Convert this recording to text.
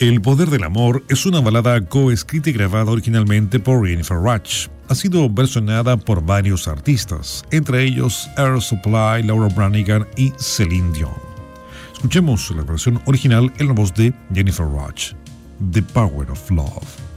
El poder del amor es una balada coescrita y grabada originalmente por Jennifer Rush. Ha sido versionada por varios artistas, entre ellos Air Supply, Laura Branigan y Celine Dion. Escuchemos la versión original en la voz de Jennifer Rush, The Power of Love.